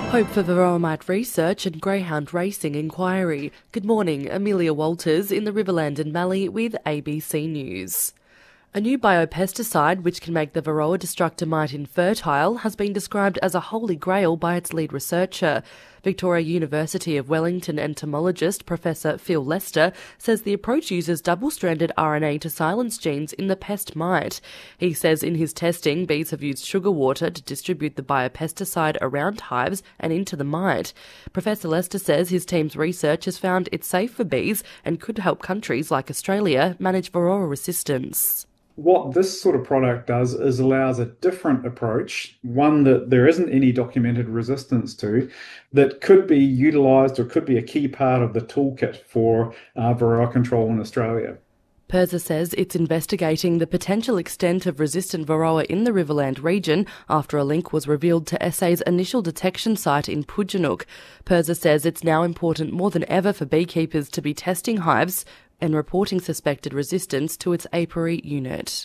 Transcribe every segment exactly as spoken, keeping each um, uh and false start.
Hope for Varroa mite research and greyhound racing inquiry. Good morning, Amelia Walters in the Riverland and Mallee with A B C News. A new biopesticide which can make the Varroa destructor mite infertile has been described as a holy grail by its lead researcher. Victoria University of Wellington entomologist Professor Phil Lester says the approach uses double-stranded R N A to silence genes in the pest mite. He says in his testing, bees have used sugar water to distribute the biopesticide around hives and into the mite. Professor Lester says his team's research has found it's safe for bees and could help countries like Australia manage Varroa resistance. What this sort of product does is allows a different approach, one that there isn't any documented resistance to, that could be utilised or could be a key part of the toolkit for uh, Varroa control in Australia. PIRSA says it's investigating the potential extent of resistant Varroa in the Riverland region after a link was revealed to S A's initial detection site in Pujanook. PIRSA says it's now important more than ever for beekeepers to be testing hives and reporting suspected resistance to its apiary unit.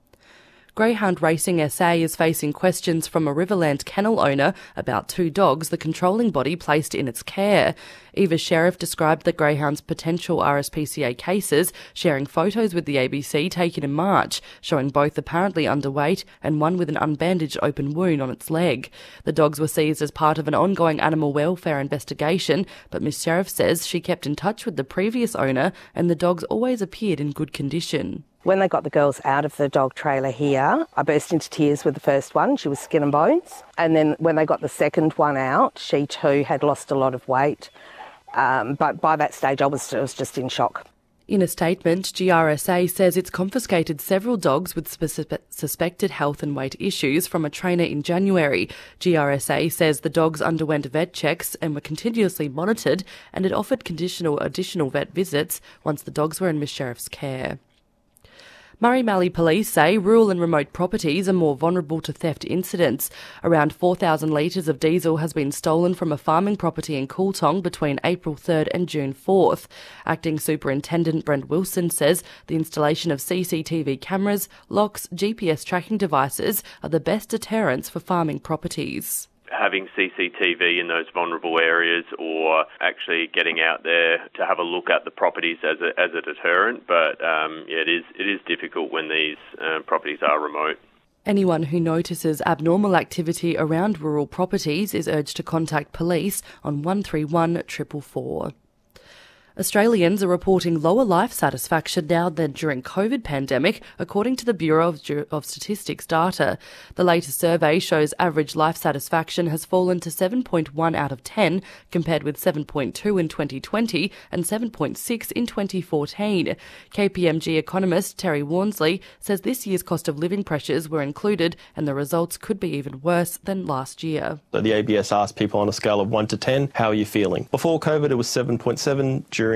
Greyhound Racing S A is facing questions from a Riverland kennel owner about two dogs the controlling body placed in its care. Eva Sheriff described the greyhound's potential R S P C A cases, sharing photos with the A B C taken in March, showing both apparently underweight and one with an unbandaged open wound on its leg. The dogs were seized as part of an ongoing animal welfare investigation, but Miss Sheriff says she kept in touch with the previous owner and the dogs always appeared in good condition. When they got the girls out of the dog trailer here, I burst into tears with the first one. She was skin and bones. And then when they got the second one out, she too had lost a lot of weight. Um, but by that stage, I was, I was just in shock. In a statement, G R S A says it's confiscated several dogs with specific, suspected health and weight issues from a trainer in January. G R S A says the dogs underwent vet checks and were continuously monitored, and it offered conditional additional vet visits once the dogs were in Miss Sheriff's care. Murray Mallee Police say rural and remote properties are more vulnerable to theft incidents. Around four thousand litres of diesel has been stolen from a farming property in Cooltong between April third and June fourth. Acting Superintendent Brent Wilson says the installation of C C T V cameras, locks, G P S tracking devices are the best deterrents for farming properties. Having C C T V in those vulnerable areas or actually getting out there to have a look at the properties as a, as a deterrent, but um, yeah, it is it is difficult when these uh, properties are remote. Anyone who notices abnormal activity around rural properties is urged to contact police on one three one four four four. Australians are reporting lower life satisfaction now than during COVID pandemic, according to the Bureau of, of Statistics data. The latest survey shows average life satisfaction has fallen to seven point one out of ten, compared with seven point two in twenty twenty and seven point six in twenty fourteen. K P M G economist Terry Warnsley says this year's cost of living pressures were included and the results could be even worse than last year. So the A B S asked people on a scale of one to ten, how are you feeling? Before COVID it was seven point seven, during